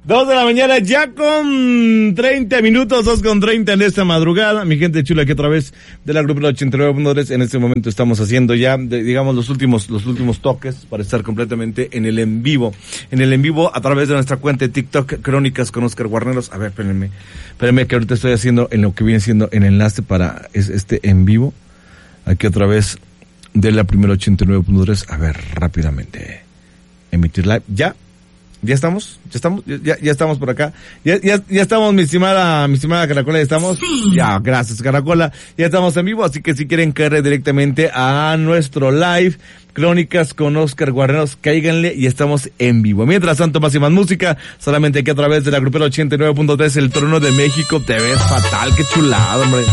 2 de la mañana, ya con 30 minutos, 2:30 en esta madrugada. Mi gente chula, que a través de la Grupo 89.3, en este momento estamos haciendo ya, digamos, los últimos toques para estar completamente en el en vivo. En el en vivo a través de nuestra cuenta de TikTok, Crónicas con Oscar Guarneros. A ver, espérenme que ahorita estoy haciendo en lo que viene siendo el enlace para este en vivo. Aquí a través de la Primera 89.3. A ver, rápidamente. Emitir live. ¿Ya estamos por acá. Ya estamos, mi estimada Caracola, ¿ya estamos? Sí. Ya, gracias, Caracola. Ya estamos en vivo, así que si quieren caer directamente a nuestro live, Crónicas con Oscar Guarneros, cáiganle y estamos en vivo. Mientras tanto, más y más música, solamente aquí a través de la Grupera 89.3, el Trono de México. Te ves fatal, qué chulado, hombre.